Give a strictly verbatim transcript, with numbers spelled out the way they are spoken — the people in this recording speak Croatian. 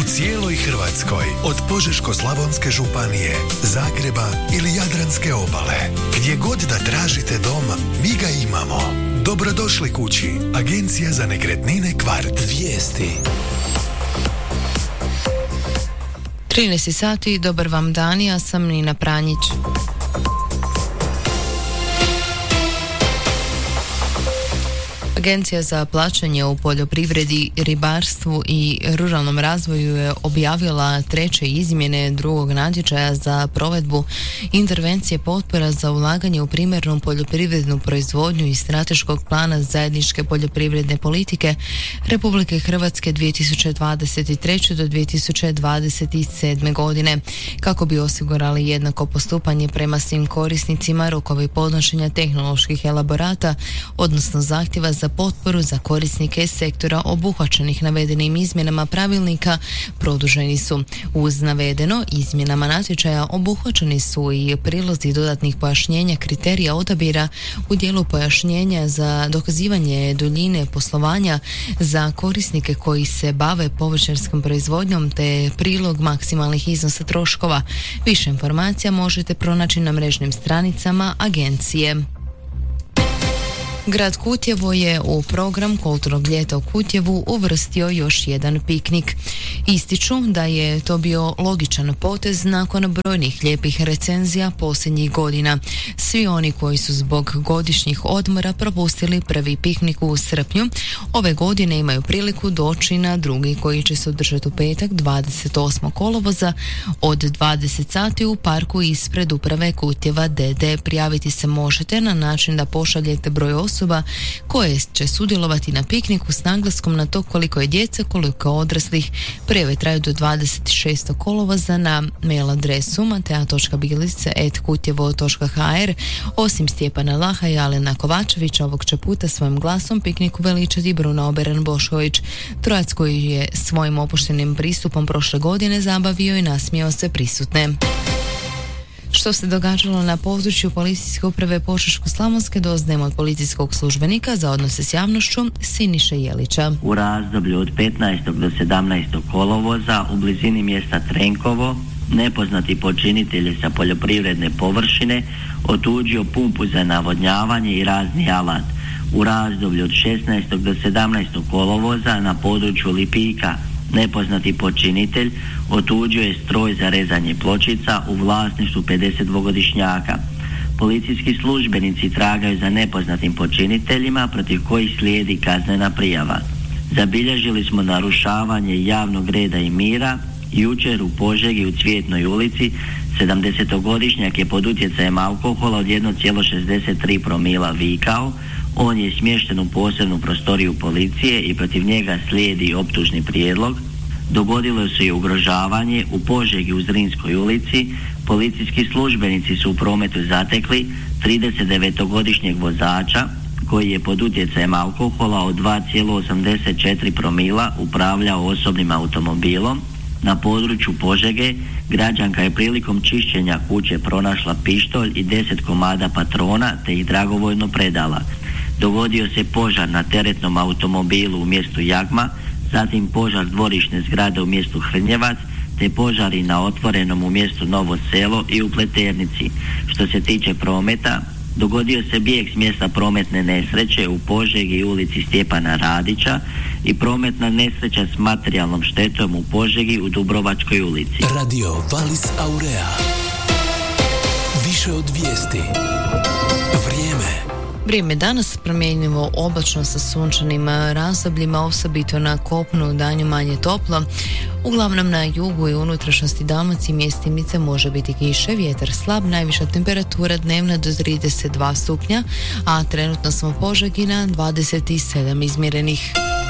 cijeloj Hrvatskoj, od Požeško-slavonske županije, Zagreba ili Jadranske obale. Gdje god da tražite dom, mi ga imamo. Dobrodošli kući. Agencija za nekretnine Kvart. Vijesti. trinaest sati, dobar vam dan, ja sam Nina Pranjić. Agencija za plaćanje u poljoprivredi, ribarstvu i ruralnom razvoju je objavila treće izmjene drugog natječaja za provedbu intervencije potpora za ulaganje u primarnu poljoprivrednu proizvodnju i strateškog plana zajedničke poljoprivredne politike Republike Hrvatske dvije tisuće dvadeset treće do dvije tisuće dvadeset sedme godine. Kako bi osigurali jednako postupanje prema svim korisnicima, rokovi podnošenja tehnoloških elaborata, odnosno zahtjeva za potporu za korisnike sektora obuhvaćenih navedenim izmjenama pravilnika produženi su. Uz navedeno, izmjenama natječaja obuhvaćeni su i prilozi dodatnih pojašnjenja kriterija odabira u dijelu pojašnjenja za dokazivanje duljine poslovanja za korisnike koji se bave povrćarskom proizvodnjom te prilog maksimalnih iznosa troškova. Više informacija možete pronaći na mrežnim stranicama agencije. Grad Kutjevo je u program Kulturnog ljeta u Kutjevu uvrstio još jedan piknik. Ističu da je to bio logičan potez nakon brojnih lijepih recenzija posljednjih godina. Svi oni koji su zbog godišnjih odmora propustili prvi piknik u srpnju, ove godine imaju priliku doći na drugi koji će se održati u petak dvadeset osmog kolovoza od dvadeset sati u parku ispred uprave Kutjeva D D. Prijaviti se možete na način da pošaljete broj osoba osoba koje će sudjelovati na pikniku s naglaskom na to koliko je djece, koliko odraslih. Prijave traju do dvadeset šestog kolovoza na mail adresu matea točka bilice at kutjevo točka ha er. Osim Stjepana Laha i Alena Kovačevića, ovog će puta svojim glasom pikniku veličati Bruno Oberan-Bošković. Trojac koji je svojim opuštenim pristupom prošle godine zabavio i nasmijao se prisutne. Što se događalo na području policijske uprave Požeško-slavonske doznajemo od policijskog službenika za odnose s javnošću Siniše Jelića. U razdoblju od petnaestog do sedamnaestog kolovoza u blizini mjesta Trenkovo nepoznati počinitelj sa poljoprivredne površine otuđio pumpu za navodnjavanje i razni alat. U razdoblju od šesnaestog do sedamnaestog kolovoza na području Lipika nepoznati počinitelj otuđio je stroj za rezanje pločica u vlasništvu pedesetdvogodišnjaka. Policijski službenici tragaju za nepoznatim počiniteljima protiv kojih slijedi kaznena prijava. Zabilježili smo narušavanje javnog reda i mira. Jučer u Požegi u Cvjetnoj ulici sedamdesetogodišnjak je pod utjecajem alkohola od jedan zarez šezdeset tri promila vikao. On je smješten u posebnu prostoriju policije i protiv njega slijedi optužni prijedlog. Dogodilo se i ugrožavanje u Požegi u Zrinskoj ulici. Policijski službenici su u prometu zatekli tridesetdevetogodišnjeg vozača koji je pod utjecajem alkohola od dva zarez osamdeset četiri promila upravljao osobnim automobilom. Na području Požege građanka je prilikom čišćenja kuće pronašla pištolj i deset komada patrona te ih dragovoljno predala. Dogodio se požar na teretnom automobilu u mjestu Jagma, zatim požar dvorišne zgrade u mjestu Hrnjevac, te požari na otvorenom u mjestu Novo Selo i u Pleternici. Što se tiče prometa, dogodio se bijeg s mjesta prometne nesreće u Požegi i ulici Stjepana Radića i prometna nesreća s materijalnom štetom u Požegi u Dubrovačkoj ulici. Radio Valis Aurea. Više od vijesti. Vrijeme. Vrijeme danas promjenjivo, oblačno sa sunčanim razdobljima, osobito na kopnu danju manje toplo. Uglavnom na jugu i unutrašnjosti Dalmacije mjestimice može biti kiše, vjetar slab, najviša temperatura dnevna do trideset dva stupnja, a trenutno smo u Požegi na dvadeset sedam izmjerenih.